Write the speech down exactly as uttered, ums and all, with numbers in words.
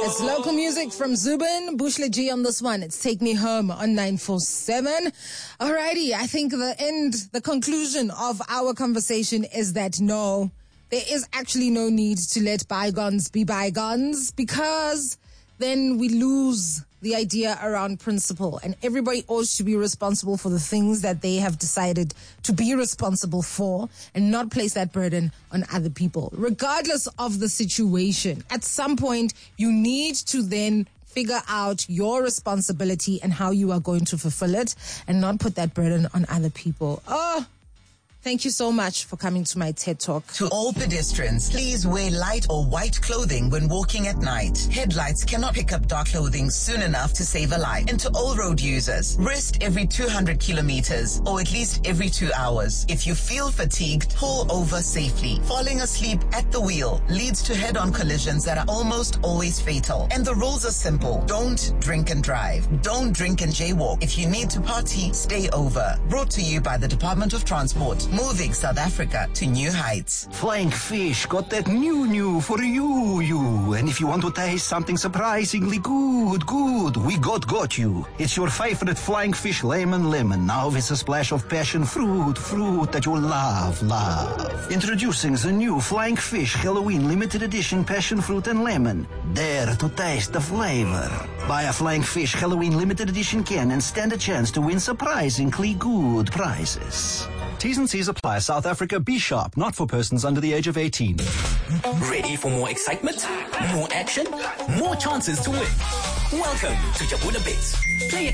It's local music from Zubin, Bushla G on this one. It's Take Me Home on nine four seven. Alrighty, I think the end, the conclusion of our conversation is that no, there is actually no need to let bygones be bygones, because then we lose the idea around principle, and everybody ought to be responsible for the things that they have decided to be responsible for and not place that burden on other people, regardless of the situation. At some point, you need to then figure out your responsibility and how you are going to fulfill it and not put that burden on other people. Oh, thank you so much for coming to my TED Talk. To all pedestrians, please wear light or white clothing when walking at night. Headlights cannot pick up dark clothing soon enough to save a life. And to all road users, rest every two hundred kilometers or at least every two hours. If you feel fatigued, pull over safely. Falling asleep at the wheel leads to head-on collisions that are almost always fatal. And the rules are simple. Don't drink and drive. Don't drink and jaywalk. If you need to party, stay over. Brought to you by the Department of Transport. Moving South Africa to new heights. Flying Fish got that new new for you, you. And if you want to taste something surprisingly good, good, we got got you. It's your favorite Flying Fish lemon lemon, now with a splash of passion fruit, fruit that you love, love. Introducing the new Flying Fish Halloween limited edition passion fruit and lemon. Dare to taste the flavor. Buy a Flying Fish Halloween limited edition can and stand a chance to win surprisingly good prizes. T's and C's apply. South Africa, be sharp, not for persons under the age of eighteen. Ready for more excitement? More action? More chances to win? Welcome to Jabula Bits. Play it